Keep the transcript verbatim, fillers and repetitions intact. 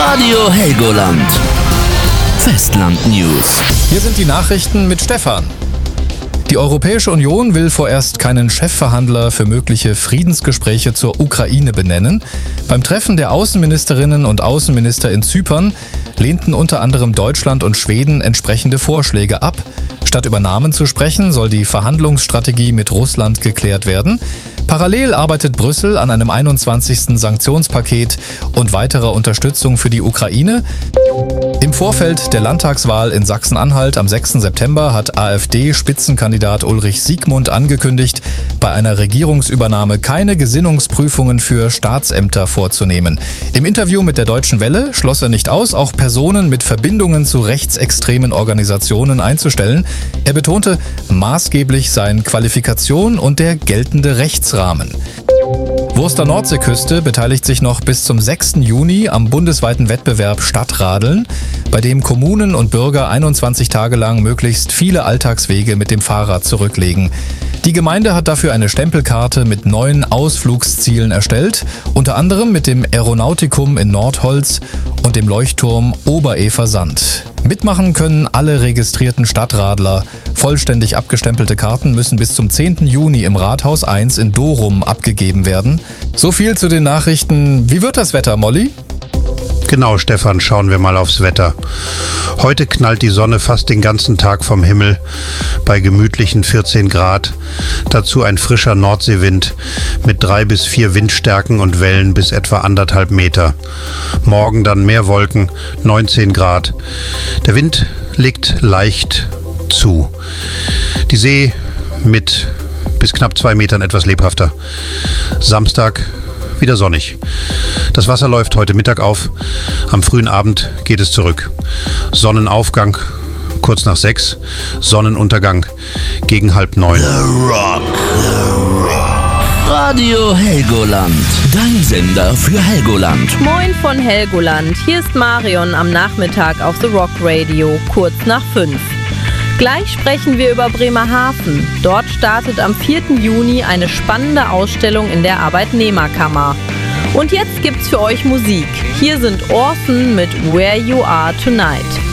Radio Helgoland. Festland News. Hier sind die Nachrichten mit Stefan. Die Europäische Union will vorerst keinen Chefverhandler für mögliche Friedensgespräche zur Ukraine benennen. Beim Treffen der Außenministerinnen und Außenminister in Zypern lehnten unter anderem Deutschland und Schweden entsprechende Vorschläge ab. Statt über Namen zu sprechen, soll die Verhandlungsstrategie mit Russland geklärt werden. Parallel arbeitet Brüssel an einem einundzwanzigsten Sanktionspaket und weiterer Unterstützung für die Ukraine. Im Vorfeld der Landtagswahl in Sachsen-Anhalt am sechsten September hat AfD-Spitzenkandidat Ulrich Siegmund angekündigt, bei einer Regierungsübernahme keine Gesinnungsprüfungen für Staatsämter vorzunehmen. Im Interview mit der Deutschen Welle schloss er nicht aus, auch Personen mit Verbindungen zu rechtsextremen Organisationen einzustellen. Er betonte, maßgeblich seien Qualifikation und der geltende Rechtsrahmen. Wurster Nordseeküste beteiligt sich noch bis zum sechsten Juni am bundesweiten Wettbewerb Stadtradeln, bei dem Kommunen und Bürger einundzwanzig Tage lang möglichst viele Alltagswege mit dem Fahrrad zurücklegen. Die Gemeinde hat dafür eine Stempelkarte mit neun Ausflugszielen erstellt, unter anderem mit dem Aeronautikum in Nordholz und dem Leuchtturm Obereversand. Mitmachen können alle registrierten Stadtradler. Vollständig abgestempelte Karten müssen bis zum zehnten Juni im Rathaus eins in Dorum abgegeben werden. So viel zu den Nachrichten. Wie wird das Wetter, Molly? Genau, Stefan, schauen wir mal aufs Wetter. Heute knallt die Sonne fast den ganzen Tag vom Himmel bei gemütlichen vierzehn Grad. Dazu ein frischer Nordseewind mit drei bis vier Windstärken und Wellen bis etwa anderthalb Meter. Morgen dann mehr Wolken, neunzehn Grad. Der Wind legt leicht zu. Die See mit bis knapp zwei Metern etwas lebhafter. Samstag wieder sonnig. Das Wasser läuft heute Mittag auf. Am frühen Abend geht es zurück. Sonnenaufgang kurz nach sechs. Sonnenuntergang gegen halb neun. The Rock. The Rock. Radio Helgoland. Dein Sender für Helgoland. Moin von Helgoland. Hier ist Marion am Nachmittag auf The Rock Radio, kurz nach fünf. Gleich sprechen wir über Bremerhaven. Dort startet am vierten Juni eine spannende Ausstellung in der Arbeitnehmerkammer. Und jetzt gibt's für euch Musik. Hier sind Orphan mit Where You Are Tonight.